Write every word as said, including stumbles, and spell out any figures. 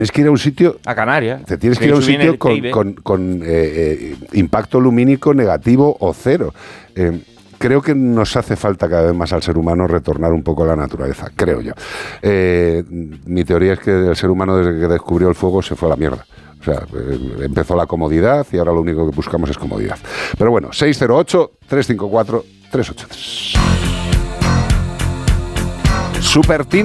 Es que ir a un sitio... A Canarias. Te tienes que ir a un sitio con, con, con eh, eh, impacto lumínico negativo o cero. Eh, creo que nos hace falta cada vez más al ser humano retornar un poco a la naturaleza, creo yo. Eh, mi teoría es que el ser humano desde que descubrió el fuego se fue a la mierda. O sea, eh, empezó la comodidad y ahora lo único que buscamos es comodidad. Pero bueno, seis cero ocho, tres cinco cuatro, tres ocho tres. Super